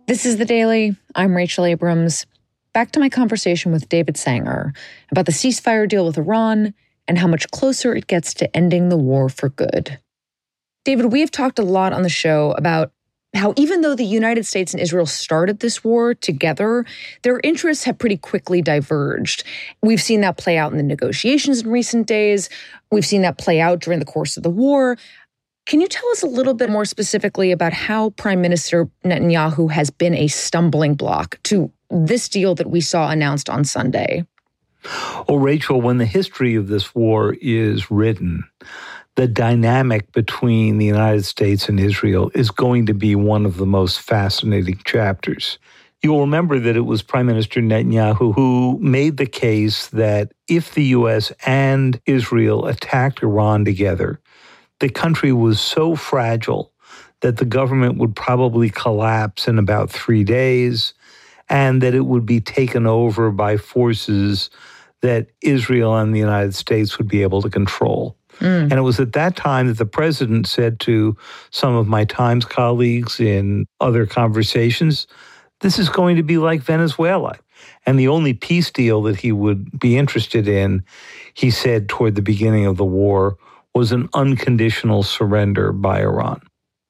This is The Daily. I'm Rachel Abrams. Back to my conversation with David Sanger about the ceasefire deal with Iran and how much closer it gets to ending the war for good. David, we have talked a lot on the show about how even though the United States and Israel started this war together, their interests have pretty quickly diverged. We've seen that play out in the negotiations in recent days. We've seen that play out during the course of the war. Can you tell us a little bit more specifically about how Prime Minister Netanyahu has been a stumbling block to this deal that we saw announced on Sunday? Well, Rachel, when the history of this war is written, the dynamic between the United States and Israel is going to be one of the most fascinating chapters. You'll remember that it was Prime Minister Netanyahu who made the case that if the U.S. and Israel attacked Iran together, the country was so fragile that the government would probably collapse in about 3 days and that it would be taken over by forces that Israel and the United States would be able to control. And it was at that time that the president said to some of my Times colleagues in other conversations, this is going to be like Venezuela. And the only peace deal that he would be interested in, he said toward the beginning of the war, was an unconditional surrender by Iran.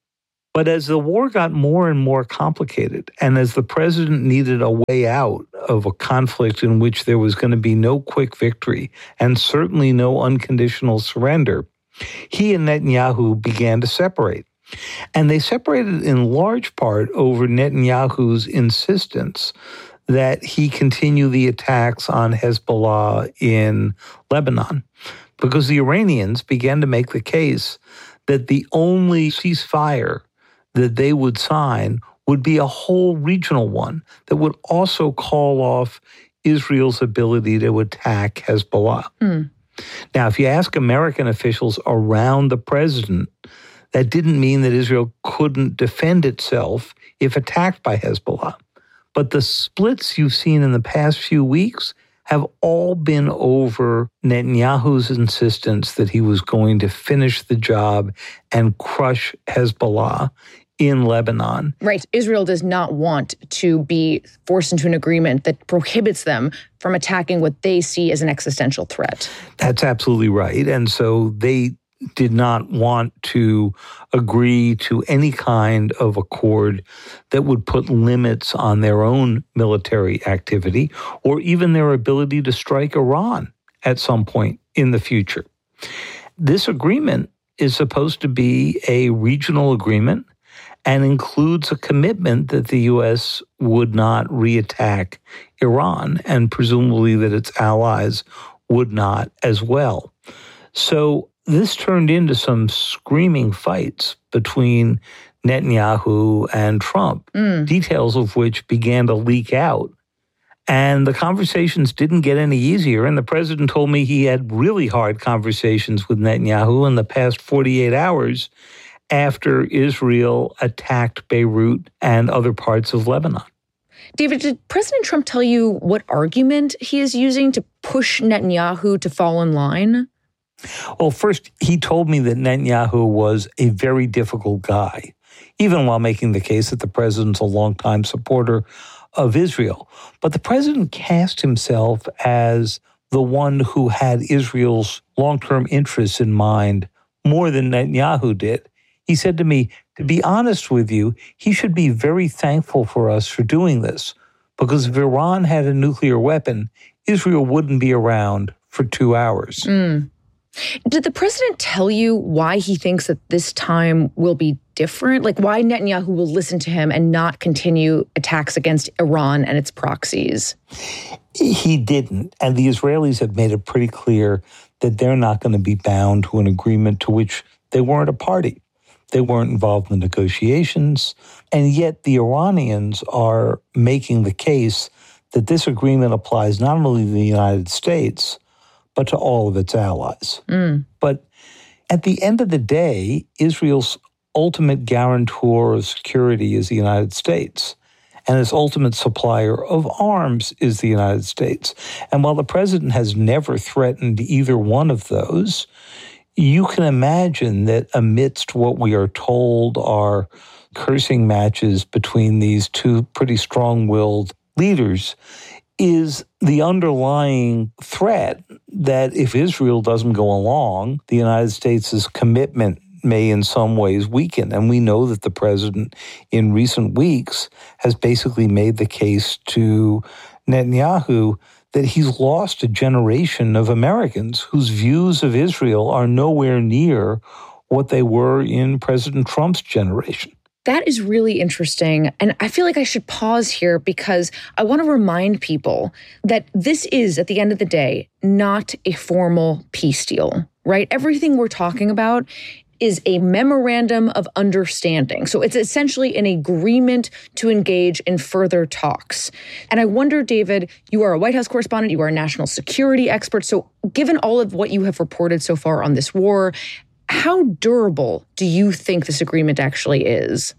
But as the war got more and more complicated, and as the president needed a way out of a conflict in which there was going to be no quick victory and certainly no unconditional surrender, he and Netanyahu began to separate. And they separated in large part over Netanyahu's insistence that he continue the attacks on Hezbollah in Lebanon, because the Iranians began to make the case that the only ceasefire that they would sign would be a whole regional one that would also call off Israel's ability to attack Hezbollah. Now, if you ask American officials around the president, that didn't mean that Israel couldn't defend itself if attacked by Hezbollah. But the splits you've seen in the past few weeks have all been over Netanyahu's insistence that he was going to finish the job and crush Hezbollah in Lebanon. Right. Israel does not want to be forced into an agreement that prohibits them from attacking what they see as an existential threat. That's absolutely right. And so they did not want to agree to any kind of accord that would put limits on their own military activity or even their ability to strike Iran at some point in the future. This agreement is supposed to be a regional agreement and includes a commitment that the U.S. would not reattack Iran and presumably that its allies would not as well. So this turned into some screaming fights between Netanyahu and Trump, details of which began to leak out. And the conversations didn't get any easier. And the president told me he had really hard conversations with Netanyahu in the past 48 hours after Israel attacked Beirut and other parts of Lebanon. David, did President Trump tell you what argument he is using to push Netanyahu to fall in line? Well, first, he told me that Netanyahu was a very difficult guy, even while making the case that the president's a longtime supporter of Israel. But the president cast himself as the one who had Israel's long-term interests in mind more than Netanyahu did. He said to me, to be honest with you, he should be very thankful for us for doing this, because if Iran had a nuclear weapon, Israel wouldn't be around for 2 hours. Did the president tell you why he thinks that this time will be different? Like why Netanyahu will listen to him and not continue attacks against Iran and its proxies? He didn't. And the Israelis have made it pretty clear that they're not going to be bound to an agreement to which they weren't a party. They weren't involved in the negotiations. And yet the Iranians are making the case that this agreement applies not only to the United States, but to all of its allies. But at the end of the day, Israel's ultimate guarantor of security is the United States, and its ultimate supplier of arms is the United States. And while the president has never threatened either one of those, you can imagine that amidst what we are told are cursing matches between these two pretty strong-willed leaders is the underlying threat that if Israel doesn't go along, the United States' commitment may in some ways weaken. And we know that the president in recent weeks has basically made the case to Netanyahu that he's lost a generation of Americans whose views of Israel are nowhere near what they were in President Trump's generation. That is really interesting. And I feel like I should pause here because I want to remind people that this is, at the end of the day, not a formal peace deal, right? Everything we're talking about is a memorandum of understanding. So it's essentially an agreement to engage in further talks. And I wonder, David, you are a White House correspondent, you are a national security expert. So given all of what you have reported so far on this war, how durable do you think this agreement actually is?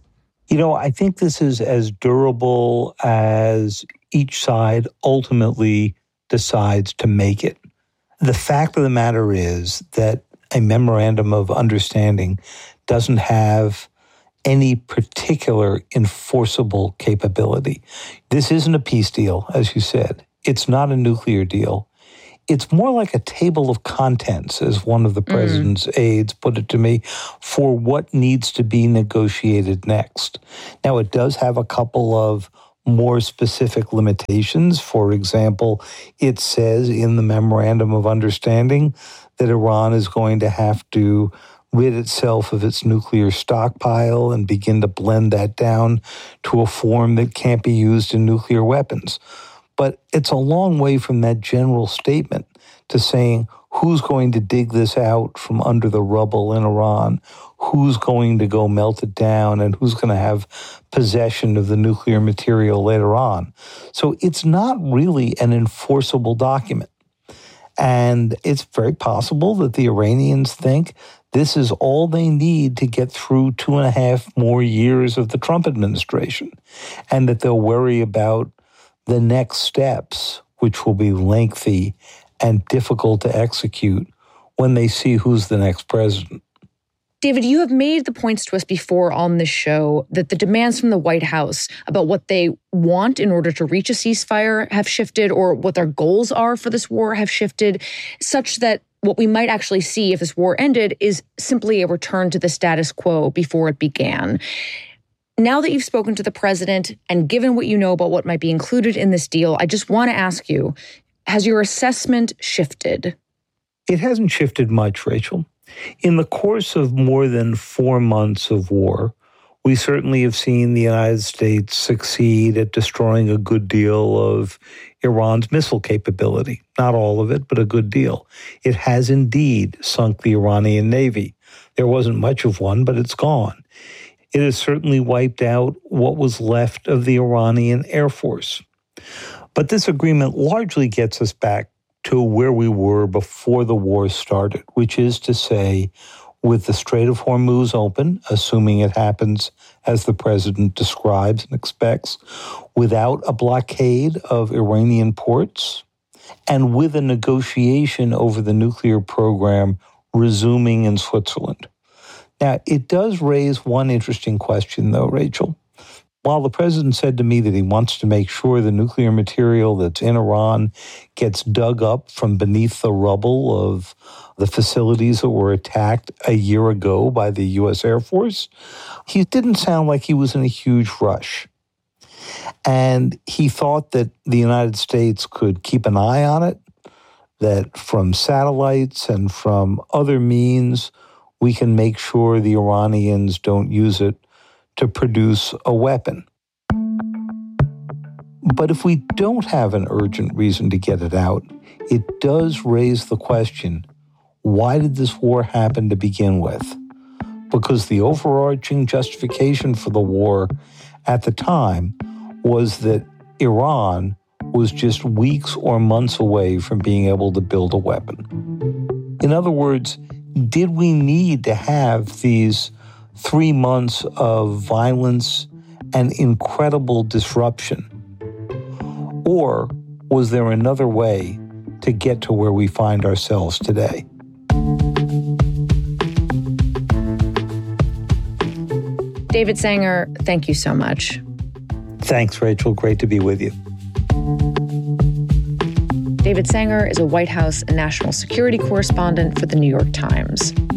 I think this is as durable as each side ultimately decides to make it. The fact of the matter is that a memorandum of understanding doesn't have any particular enforceable capability. This isn't a peace deal, as you said. It's not a nuclear deal. It's more like a table of contents, as one of the president's aides put it to me, for what needs to be negotiated next. Now, it does have a couple of more specific limitations. For example, it says in the Memorandum of Understanding that Iran is going to have to rid itself of its nuclear stockpile and begin to blend that down to a form that can't be used in nuclear weapons. But it's a long way from that general statement to saying who's going to dig this out from under the rubble in Iran, who's going to go melt it down, and who's going to have possession of the nuclear material later on. So it's not really an enforceable document. And it's very possible that the Iranians think this is all they need to get through 2.5 more years of the Trump administration, and that they'll worry about the next steps, which will be lengthy and difficult to execute when they see who's the next president. David, you have made the points to us before on this show that the demands from the White House about what they want in order to reach a ceasefire have shifted, or what their goals are for this war have shifted, such that what we might actually see if this war ended is simply a return to the status quo before it began. Now that you've spoken to the president and given what you know about what might be included in this deal, I just want to ask you, has your assessment shifted? It hasn't shifted much, Rachel. In the course of more than 4 months of war, we certainly have seen the United States succeed at destroying a good deal of Iran's missile capability. Not all of it, but a good deal. It has indeed sunk the Iranian Navy. There wasn't much of one, but it's gone. It has certainly wiped out what was left of the Iranian Air Force. But this agreement largely gets us back to where we were before the war started, which is to say, with the Strait of Hormuz open, assuming it happens as the president describes and expects, without a blockade of Iranian ports, and with a negotiation over the nuclear program resuming in Switzerland. Now, it does raise one interesting question, though, Rachel. While the president said to me that he wants to make sure the nuclear material that's in Iran gets dug up from beneath the rubble of the facilities that were attacked a year ago by the U.S. Air Force, he didn't sound like he was in a huge rush. And he thought that the United States could keep an eye on it, that from satellites and from other means, we can make sure the Iranians don't use it to produce a weapon. But if we don't have an urgent reason to get it out, it does raise the question, why did this war happen to begin with? Because the overarching justification for the war at the time was that Iran was just weeks or months away from being able to build a weapon. In other words, did we need to have these 3 months of violence and incredible disruption? Or was there another way to get to where we find ourselves today? David Sanger, thank you so much. Thanks, Rachel. Great to be with you. David Sanger is a White House and national security correspondent for The New York Times.